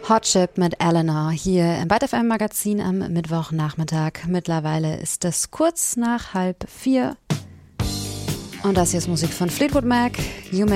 Hotchip mit Eleanor hier im ByteFM Magazin am Mittwochnachmittag. Mittlerweile ist es kurz nach 3:30. Und das hier ist Musik von Fleetwood Mac. You